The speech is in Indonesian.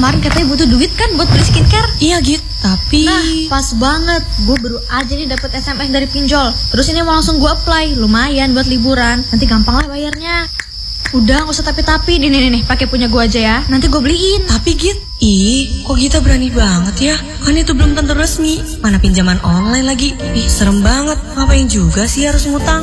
kemarin katanya butuh duit kan buat beli skincare. Iya Git, tapi... Nah, pas banget. Gue baru aja nih dapet SMS dari pinjol. Terus ini mau langsung gue apply. Lumayan buat liburan. Nanti gampang lah bayarnya. Udah, gak usah tapi-tapi. Nih, pakai punya gue aja ya. Nanti gue beliin. Tapi Git, kok kita berani banget ya? Kan itu belum tentu resmi. Mana pinjaman online lagi. Serem banget. Ngapain juga sih harus ngutang?